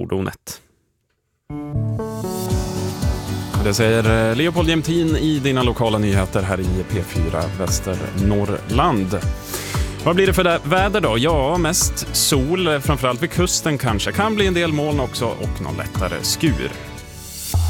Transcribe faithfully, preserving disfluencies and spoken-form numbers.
fordonet. Det säger Leopold Jämtin i dina lokala nyheter här i P fyra Västernorrland. Vad blir det för det väder då? Ja, mest sol, framförallt vid kusten kanske. Kan bli en del moln också och någon lättare skur.